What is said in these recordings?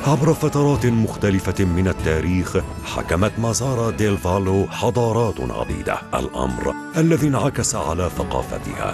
عبر فترات مختلفة من التاريخ حكمت مازارا ديل فالو حضارات عديدة، الأمر الذي انعكس على ثقافتها.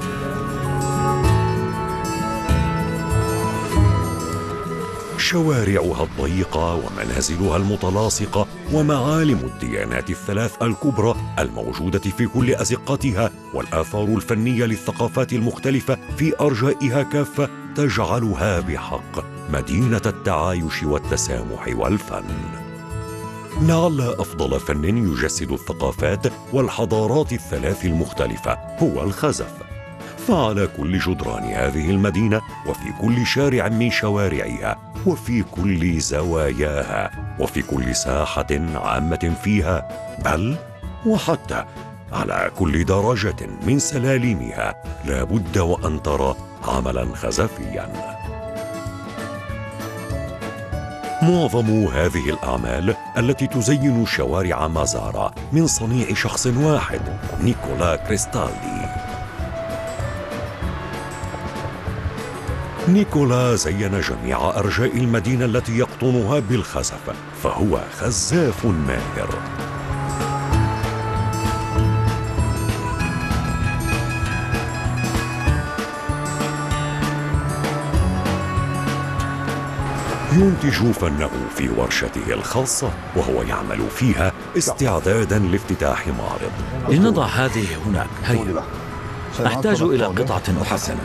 شوارعها الضيقة ومنازلها المتلاصقة ومعالم الديانات الثلاث الكبرى الموجودة في كل أزقتها والآثار الفنية للثقافات المختلفة في أرجائها كافة تجعلها بحق مدينة التعايش والتسامح والفن. لعل أفضل فن يجسد الثقافات والحضارات الثلاث المختلفة هو الخزف، فعلى كل جدران هذه المدينة وفي كل شارع من شوارعها وفي كل زواياها وفي كل ساحة عامة فيها، بل وحتى على كل درجة من سلالمها لا بد وأن ترى عملا خزفيا. معظم هذه الأعمال التي تزين شوارع مازارا من صنيع شخص واحد، نيكولا كريستالدي. نيكولا زين جميع أرجاء المدينة التي يقطنها بالخزف، فهو خزاف ماهر. ينتج فنه في ورشته الخاصة وهو يعمل فيها استعدادا لافتتاح معرض. لنضع هذه هناك. هيا، أحتاج إلى قطعة حسنة.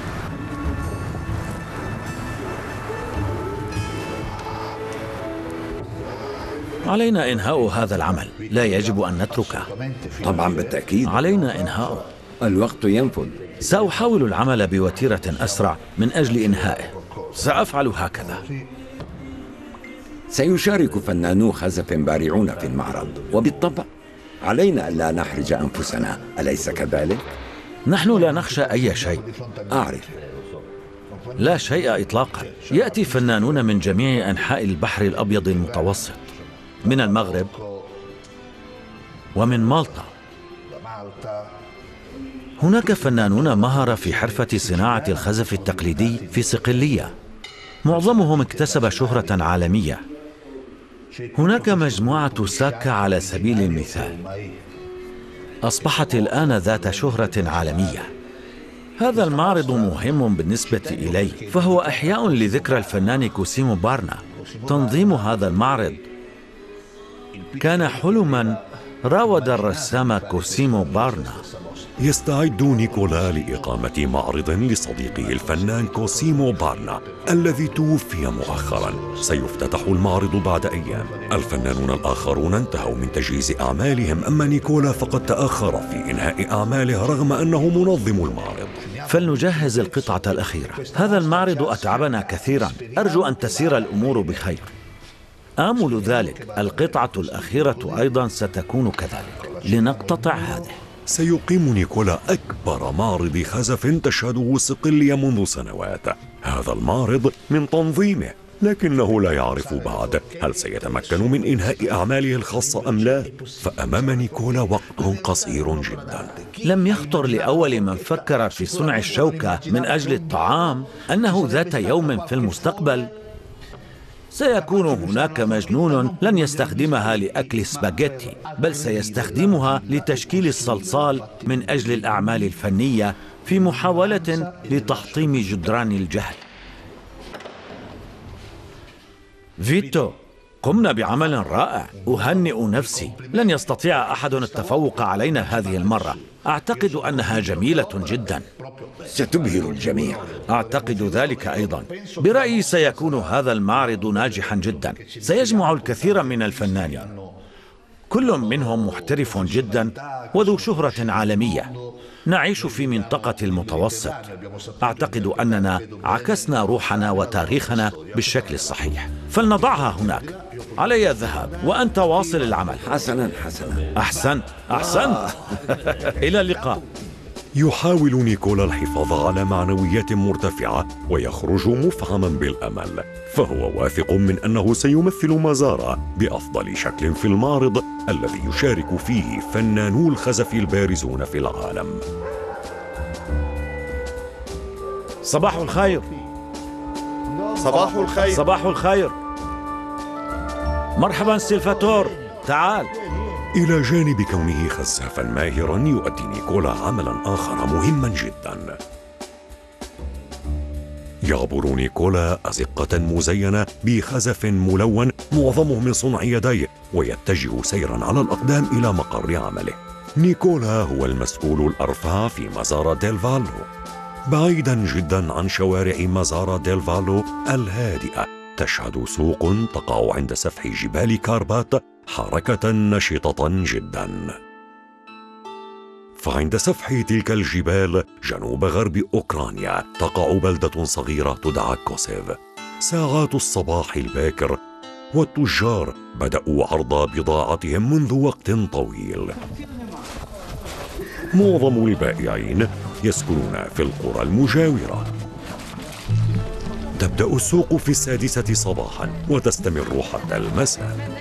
علينا إنهاء هذا العمل، لا يجب أن نتركه. طبعا بالتأكيد علينا إنهاؤه. الوقت ينفذ. سأحاول العمل بوتيرة أسرع من أجل إنهائه. سأفعل هكذا. سيشارك فنانو خزف بارعون في المعرض، وبالطبع علينا ألا نحرج أنفسنا، أليس كذلك؟ نحن لا نخشى أي شيء. أعرف. لا شيء إطلاقا. يأتي فنانون من جميع أنحاء البحر الأبيض المتوسط، من المغرب ومن مالطا. هناك فنانون مهرة في حرفة صناعة الخزف التقليدي في صقلية، معظمهم اكتسب شهرة عالمية. هناك مجموعة ساكا على سبيل المثال، أصبحت الآن ذات شهرة عالمية. هذا المعرض مهم بالنسبة إلي، فهو إحياء لذكرى الفنان كوسيمو بارنا. تنظيم هذا المعرض كان حلما راود الرسام كوسيمو بارنا. يستعد نيكولا لإقامة معرض لصديقه الفنان كوسيمو بارنا الذي توفي مؤخرا. سيفتتح المعرض بعد أيام. الفنانون الآخرون انتهوا من تجهيز أعمالهم، أما نيكولا فقد تأخر في إنهاء أعماله رغم أنه منظم المعرض. فلنجهز القطعة الأخيرة. هذا المعرض أتعبنا كثيرا، أرجو أن تسير الأمور بخير. آمل ذلك. القطعة الأخيرة أيضا ستكون كذلك. لنقتطع هذه. سيقيم نيكولا أكبر معرض خزف تشهده صقلية منذ سنوات. هذا المعرض من تنظيمه، لكنه لا يعرف بعد هل سيتمكن من إنهاء أعماله الخاصة أم لا. فأمام نيكولا وقت قصير جدا. لم يخطر لأول من فكر في صنع الشوكة من أجل الطعام أنه ذات يوم في المستقبل سيكون هناك مجنون لن يستخدمها لأكل سباغيتي، بل سيستخدمها لتشكيل الصلصال من أجل الأعمال الفنية في محاولة لتحطيم جدران الجهل. فيتو، قمنا بعمل رائع. أهنئ نفسي. لن يستطيع أحد التفوق علينا هذه المرة. أعتقد أنها جميلة جدا. ستبهر الجميع. أعتقد ذلك أيضا. برأيي سيكون هذا المعرض ناجحا جدا. سيجمع الكثير من الفنانين، كل منهم محترف جدا وذو شهرة عالمية. نعيش في منطقة المتوسط. أعتقد أننا عكسنا روحنا وتاريخنا بالشكل الصحيح. فلنضعها هناك. علي الذهاب وأنت واصل العمل. حسنا حسنا. أحسنت. إلى اللقاء. يحاول نيكولا الحفاظ على معنويات مرتفعة ويخرج مفعما بالأمل، فهو واثق من أنه سيمثل مازارا بأفضل شكل في المعرض الذي يشارك فيه فنانو الخزف البارزون في العالم. صباح الخير. صباح الخير. صباح الخير. مرحبا سيلفاتور، تعال. إلى جانب كونه خزافا ماهرا، يؤدي نيكولا عملا آخر مهما جدا. يعبر نيكولا أزقة مزينة بخزف ملون معظمه من صنع يديه، ويتجه سيرا على الأقدام إلى مقر عمله. نيكولا هو المسؤول الأرفع في مزارة ديل فالو، بعيدا جدا عن شوارع مزارة ديل فالو الهادئة. تشهد سوق تقع عند سفح جبال كاربات حركة نشطة جدا. فعند سفح تلك الجبال جنوب غرب أوكرانيا تقع بلدة صغيرة تدعى كوسيف. ساعات الصباح الباكر والتجار بدأوا عرض بضاعتهم منذ وقت طويل. معظم البائعين يسكنون في القرى المجاورة. تبدأ السوق في 6 صباحا وتستمر حتى المساء.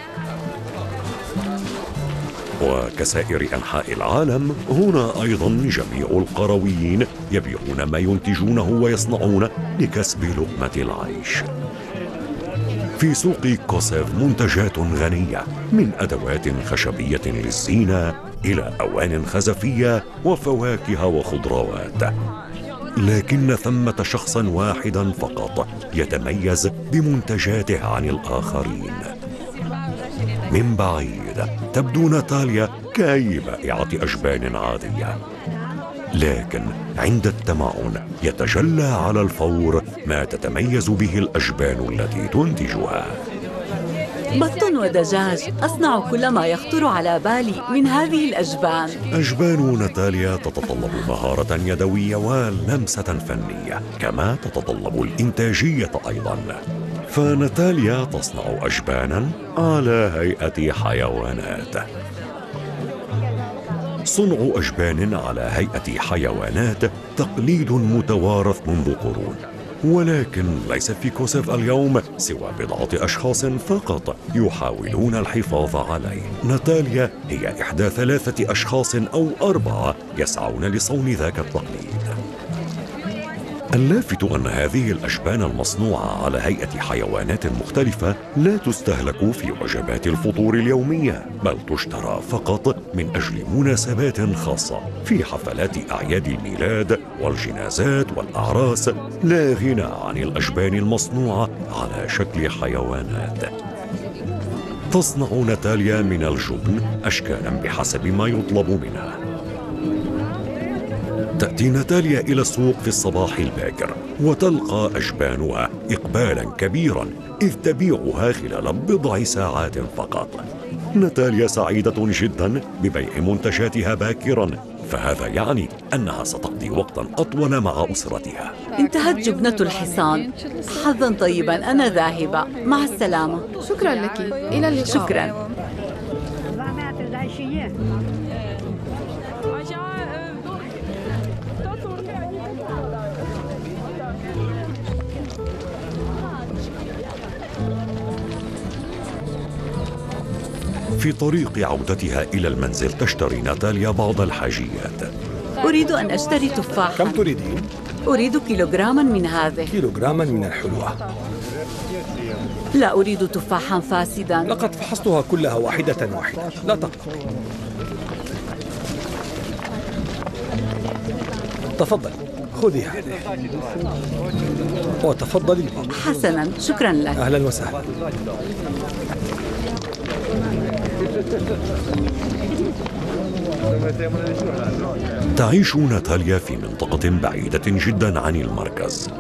وكسائر أنحاء العالم، هنا أيضا جميع القرويين يبيعون ما ينتجونه ويصنعون لكسب لقمة العيش. في سوق كوسيف منتجات غنية، من أدوات خشبية للزينة إلى أوان خزفية وفواكه وخضروات. لكن ثمة شخصا واحدا فقط يتميز بمنتجاته عن الآخرين. من بعيد تبدو ناتاليا كأي بائعة أجبان عادية، لكن عند التمعن يتجلى على الفور ما تتميز به الأجبان التي تنتجها. بط ودجاج، أصنع كل ما يخطر على بالي من هذه الأجبان. أجبان ناتاليا تتطلب مهارة يدوية ولمسة فنية، كما تتطلب الإنتاجية أيضا. فناتاليا تصنع أجبانا على هيئة حيوانات. صنع أجبان على هيئة حيوانات تقليد متوارث منذ قرون، ولكن ليس في كوسيف اليوم سوى بضعة أشخاص فقط يحاولون الحفاظ عليه. ناتاليا هي إحدى 3 أشخاص أو 4 يسعون لصون ذاك التقليد. اللافت أن هذه الأجبان المصنوعة على هيئة حيوانات مختلفة لا تستهلك في وجبات الفطور اليومية، بل تشترى فقط من أجل مناسبات خاصة في حفلات أعياد الميلاد والجنازات والأعراس، لا غنى عن الأجبان المصنوعة على شكل حيوانات. تصنع ناتاليا من الجبن أشكالا بحسب ما يطلب منها. تأتي ناتاليا إلى السوق في الصباح الباكر وتلقى أجبانها إقبالا كبيرا، إذ تبيعها خلال بضع ساعات فقط. ناتاليا سعيدة جدا ببيع منتجاتها باكرا، فهذا يعني أنها ستقضي وقتا أطول مع أسرتها. انتهت جبنة الحصان. حظا طيبا، أنا ذاهبة، مع السلامة. شكرا لك، إلى اللقاء. شكرا. في طريق عودتها إلى المنزل تشتري ناتاليا بعض الحاجيات. أريد أن أشتري تفاحا. كم تريدين؟ أريد كيلوغراما من هذه. كيلوغراما من الحلوى. لا أريد تفاحا فاسدا. لقد فحصتها كلها واحدة واحدة، لا تقلقي. تفضل، خذي هذه وتفضلي الباقي. حسنا، شكرا لك. أهلا وسهلا. تعيش ناتاليا في منطقة بعيدة جدا عن المركز.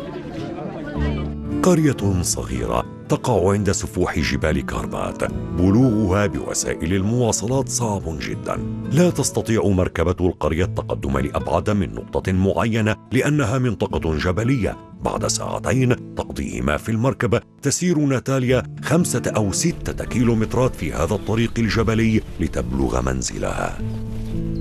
قرية صغيرة تقع عند سفوح جبال كاربات، بلوغها بوسائل المواصلات صعب جدا. لا تستطيع مركبة القرية التقدم لأبعد من نقطة معينة لأنها منطقة جبلية. بعد ساعتين تقضيهما في المركبة تسير ناتاليا 5 أو 6 كيلومترات في هذا الطريق الجبلي لتبلغ منزلها.